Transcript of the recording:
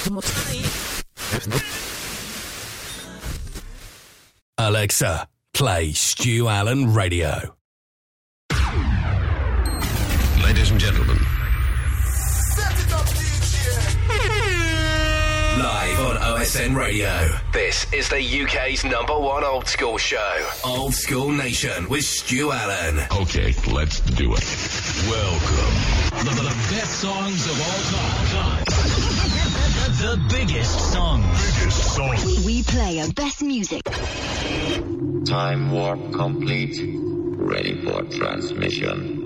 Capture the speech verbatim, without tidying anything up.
Alexa, play Stu Allen Radio. Ladies and gentlemen. Live on O S N Radio. This is the U K's number one old school show. Old School Nation with Stu Allen. Okay, let's do it. Welcome. The, the, the best songs of all time. The biggest songs. Biggest songs. We, we play our best music. Time warp complete. Ready for transmission.